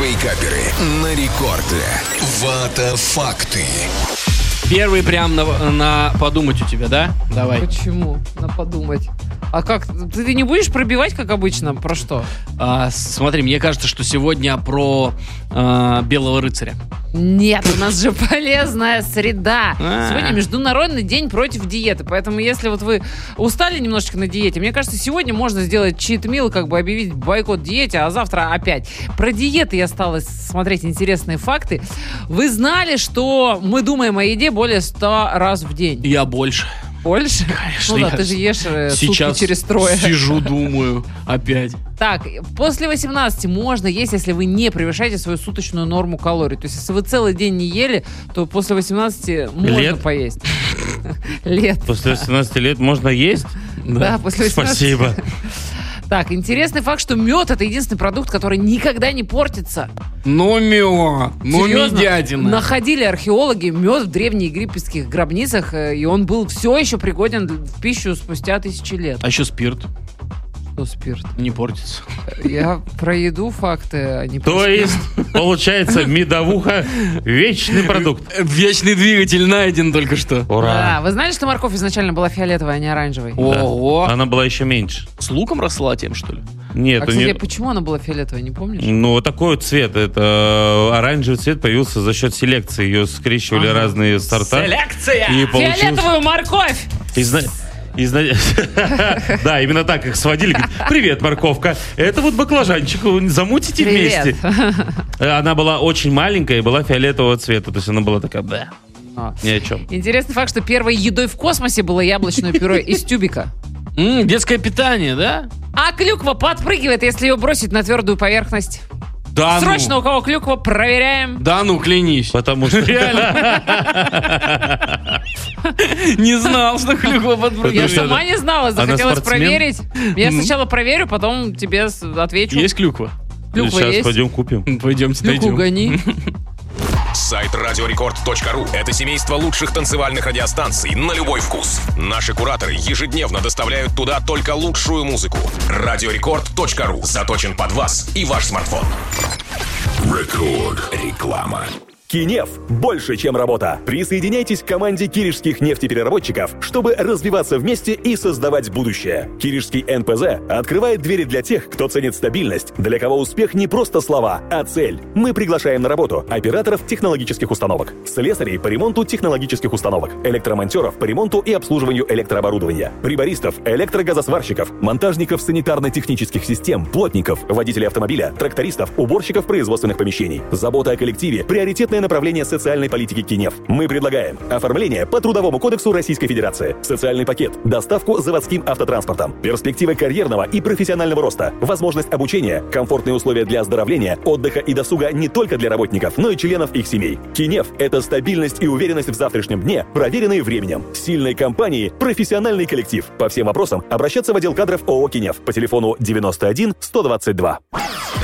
Вейкаперы на рекорде. Вата-факты. Первый прям на подумать у тебя, да? Давай. Почему? На подумать. А как? Ты не будешь пробивать, как обычно? Про что? Смотри, мне кажется, что сегодня про Белого рыцаря. Нет, у нас же полезная среда. Сегодня Международный день против диеты. Поэтому если вот вы устали немножечко на диете, мне кажется, сегодня можно сделать чит-мил, как бы объявить бойкот диете, а завтра опять. Про диеты я стала смотреть интересные факты. Вы знали, что мы думаем о еде более 100 раз в день? Я больше. Больше? Конечно. Ну да, ты же ешь сейчас сутки через трое. Сижу, думаю, опять. Так, после 18 можно есть, если вы не превышаете свою суточную норму калорий. То есть, если вы целый день не ели, то после 18 можно поесть. Лет. После 18 лет можно есть? Да, после 18. Спасибо. Так, интересный факт, что мед — это единственный продукт, который никогда не портится. Ну, мед. Ну, Серьезно? медятина. Находили археологи мед в древнеегипетских гробницах, и он был все еще пригоден в пищу спустя тысячи лет. А еще спирт. Что спирт? Не портится. Я про еду факты, а не про То спирт. есть, получается, медовуха — вечный продукт. Вечный двигатель найден только что. Да, Ура! вы знали, что морковь изначально была фиолетовая, а не оранжевой? Ого. Она была еще меньше. С луком росла тем, что ли? Нет, А, кстати, почему она была фиолетовая, не помнишь? ну, вот такой вот цвет. Это оранжевый цвет появился за счет селекции. Ее скрещивали разные сорта. Селекция! И получилось... Фиолетовую морковь! Да, именно так их сводили. Говорит, привет, морковка. Это вот баклажанчик. Замутите Привет. вместе. Она была очень маленькая и была фиолетового цвета. То есть она была такая, ни о чем. Интересный факт, что первой едой в космосе было яблочное пюре из тюбика. Детское питание, да? А клюква подпрыгивает, если ее бросить на твердую поверхность. Да Срочно, ну. у кого клюква, проверяем. Да ну, клянись. Потому что... Не знал, что клюква Я подпрыгивает. сама не знала, Она захотелось спортсмен? проверить. Я сначала проверю, потом тебе отвечу. Есть клюква? Клюква Сейчас есть. пойдем купим. Пойдемте Клюкву найдем. гони. Сайт радиорекорд.ру – это семейство лучших танцевальных радиостанций на любой вкус. Наши кураторы ежедневно доставляют туда только лучшую музыку. Радиорекорд.ру заточен под вас и ваш смартфон. Рекорд. Реклама. Кинев – больше, чем работа. Присоединяйтесь к команде киришских нефтепереработчиков, чтобы развиваться вместе и создавать будущее. Киришский НПЗ открывает двери для тех, кто ценит стабильность, для кого успех не просто слова, а цель. Мы приглашаем на работу операторов технологических установок, слесарей по ремонту технологических установок, электромонтеров по ремонту и обслуживанию электрооборудования, прибористов, электрогазосварщиков, монтажников санитарно-технических систем, плотников, водителей автомобиля, трактористов, уборщиков производственных помещений. Забота о коллективе – приоритетное направление социальной политики Кинев. Мы предлагаем оформление по Трудовому кодексу Российской Федерации, социальный пакет, доставку заводским автотранспортом, перспективы карьерного и профессионального роста, возможность обучения, комфортные условия для оздоровления, отдыха и досуга не только для работников, но и членов их семей. Кинев – это стабильность и уверенность в завтрашнем дне, проверенные временем. Сильной компании, профессиональный коллектив. По всем вопросам обращаться в отдел кадров ООО «Кинев» по телефону 91 122.